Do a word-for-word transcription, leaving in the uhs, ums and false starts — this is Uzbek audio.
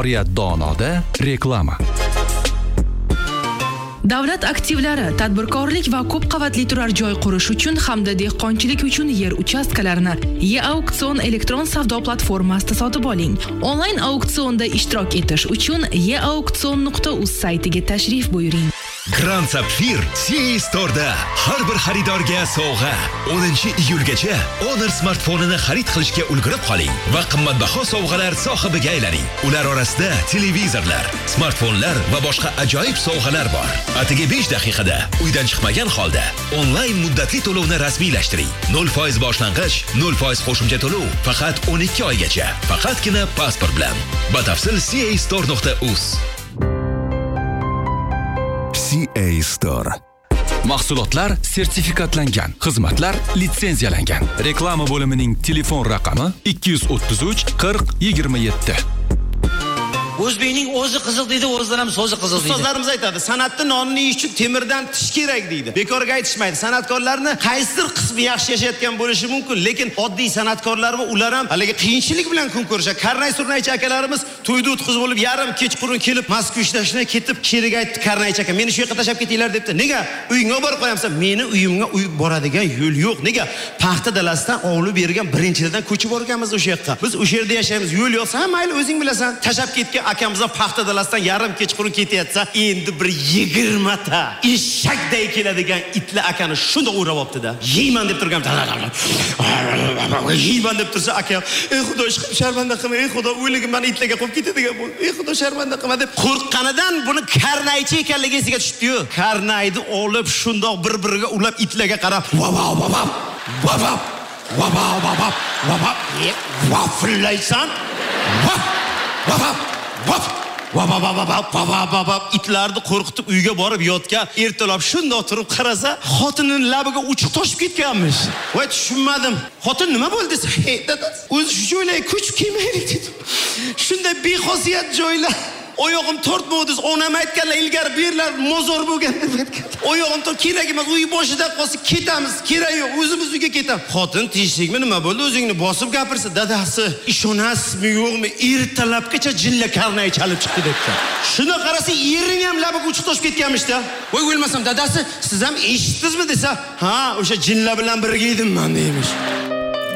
Oriyat Donoda reklama. Davlat aktivlari, tadbirkorlik va ko'p qavatli turar joy qurish uchun hamda dehqonchilik uchun yer uchastkalarini E-Auksion elektron savdo platformasida sotib oling. Onlayn auksionda ishtirok etish uchun e auksion nuqta uz saytiga tashrif buyuring. Grand Sapphire C A Store'da har bir xaridorga sovg'a. o'ninchi iyulgacha Honor smartfonini xarid qilishga ulgurib qoling va qimmatbaho sovg'alar sohibiga aylaning. Ular orasida televizorlar, smartfonlar va boshqa ajoyib sovg'alar bor. Atigi besh daqiqada uydan chiqmagan holda onlayn muddatli to'lovni rasmiylashtiring. nol foiz boshlang'ich, nol foiz qo'shimcha to'lov faqat o'n ikki oygacha. Faqatgina pasport bilan. Batafsil c a store nuqta uz. C A Store. Mahsulotlar sertifikatlangan, xizmatlar litsenziyalangan. Reklama bo'limining telefon raqami ikki yuz o'ttiz uch qirq yigirma yetti. O'zbekning o'zi qiziq deydi, o'zidan ham so'zi qiziq deydi. Ustozlarimiz aytadi, san'atni nonni yeyish uchun temirdan tish kerak deydi. Bekorga aytishmaydi. San'atkorlarni qaysidir qismi yaxshi yashayotgan bo'lishi mumkin, lekin oddiy san'atkorlar va ular ham haligi qiyinchilik bilan kun ko'rishadi. Karnay Surnaychi akalarimiz to'yda o'tkazib bo'lib, yarim kechqurun kelib, Moskva ishlashni ketib, sheriga aytdi Karnaychi aka, meni shu yoqqa tashlab ketinglar debdi. Nega? Uyingga borib qo'yamsan. Meni uyimga uy boradigan yo'l yo'q. Nega? Paxta dalasidan ovlib bergan birinchidan ko'chib borganmiz o'sha yoqqa. Biz o'sha yerda yashaymiz. Yo'l yo'qsa, ha mayli o'zing bilasan. Tashlab ketgan akamizdan paxta dalasidan yarim kechqurun ketyapsa, endi bir yigirma ta eshakday keladigan itlar akani shunda o'rab olibdi-da. Yeyman deb turgan. Yeyman deb tursa aka, "Ey Xudo, ishqim sharmanda qilma, ey Xudo, o'ligim meni itlarga qo'yib ketadigan bo'ldi. Ey Xudo, sharmanda qilma" deb qo'rqqanidan buni Karnaychi ekanligi esiga tushdi-yu. Karnayni olib shundoq bir-biriga ulab itlarga qarab, "Vavav, vavav, vavav, vavav, vavav, vavav, vafillaysan? Vav, vavav." Vap! Vap vap vap vap vap vap itlarni qo'rqitib uyga borib yotgan, ertalab shundoq turib qarasa, xotinining labiga uchiq toshib ketganmish. Voy tushunmadim. Xotin nima bo'ldi desa, "Ey dada, o'zi shu joylarga ko'chib kelmaylik" dedi. Shunday bexosiyat joylar. Oyog'im tortmovdi. Onam aytganlar, ilgari bu yerlar mozor bo'lgan deb aytgan. Oyog'im tort kerak emas, uy boshida qolsa ketamiz, kerak yo'q, o'zimiz uyga ketamiz. Xotin tinchlikmi, nima bo'ldi? O'zingni bosib gapirsa, dadasi, ishonasizmi yo'qmi? Ertalabgacha jinla Karnay chalib chiqdi debdi. Shuni qarasa, ering ham labiga uchiq toshib ketganmish-da. Voy o'lmasam, dadasi, siz ham eshitdingizmi desa, "Ha, o'sha jinlar bilan birga edim men" deymish.